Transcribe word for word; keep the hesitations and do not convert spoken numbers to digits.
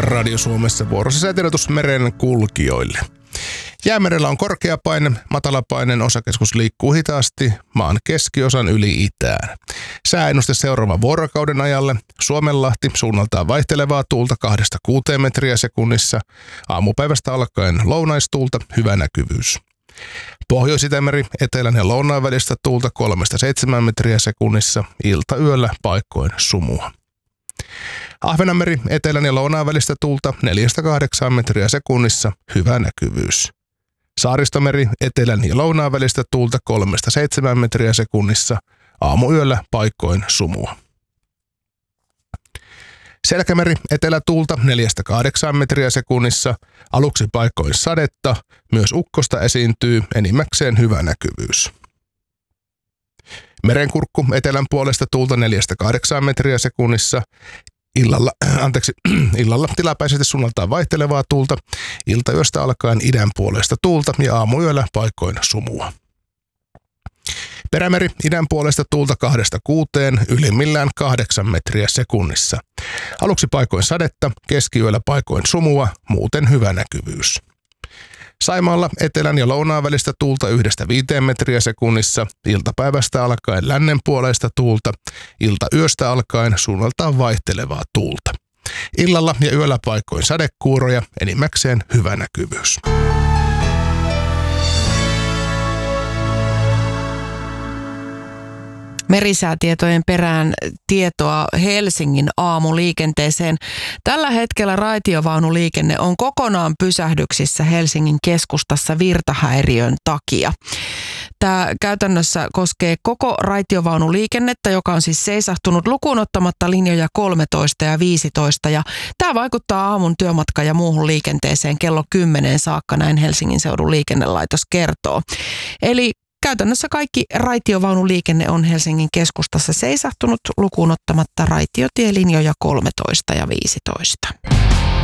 Radio Suomessa vuorossa säätiedotus meren kulkijoille. Jäämerellä on korkea paine, matalapaineen osakeskus liikkuu hitaasti maan keskiosan yli itään. Sääennuste seuraavan vuorokauden ajalle: Suomenlahti suunnaltaan vaihtelevaa tuulta kahdesta kuuteen metriä sekunnissa, aamupäivästä alkaen lounaistuulta, hyvä näkyvyys. Pohjois-Itämeri etelän ja lounaan välistä tuulta kolmesta seitsemään metriä sekunnissa, iltayöllä paikkoin sumua. Ahvenanmeri etelän ja lounaan välistä tuulta neljästä kahdeksaan metriä sekunnissa, hyvä näkyvyys. Saaristomeri etelän ja lounaan välistä tuulta kolmesta seitsemään metriä sekunnissa, aamuyöllä paikkoin sumua. Selkämeri etelätuulta neljästä kahdeksaan metriä sekunnissa, aluksi paikkoin sadetta, myös ukkosta esiintyy, enimmäkseen hyvä näkyvyys. Merenkurkku etelän puolesta tuulta neljästä kahdeksaan metriä sekunnissa, illalla, anteeksi, illalla tilapäisesti suunnaltaan vaihtelevaa tuulta, iltayöstä alkaen idän puolesta tuulta ja aamuyöllä paikkoin sumua. Perämeri idän puolesta tuulta kahdesta kuuteen, ylimmillään kahdeksan metriä sekunnissa. Aluksi paikoin sadetta, keskiyöllä paikoin sumua, muuten hyvä näkyvyys. Saimaalla etelän ja lounaan välistä tuulta yhdestä viiteen metriä sekunnissa, iltapäivästä alkaen lännen puoleista tuulta, iltayöstä alkaen suunnaltaan vaihtelevaa tuulta. Illalla ja yöllä paikoin sadekuuroja, enimmäkseen hyvä näkyvyys. Merisäätietojen perään tietoa Helsingin aamuliikenteeseen. Tällä hetkellä raitiovaunuliikenne on kokonaan pysähdyksissä Helsingin keskustassa virtahäiriön takia. Tämä käytännössä koskee koko raitiovaunuliikennettä, joka on siis seisahtunut lukuun ottamatta linjoja kolmetoista ja viisitoista. Ja tämä vaikuttaa aamun työmatka- ja muuhun liikenteeseen kello kymmenen saakka, näin Helsingin seudun liikennelaitos kertoo. Eli käytännössä kaikki raitiovaunuliikenne on Helsingin keskustassa seisahtunut lukuun ottamatta raitiotielinjoja kolmetoista ja viisitoista.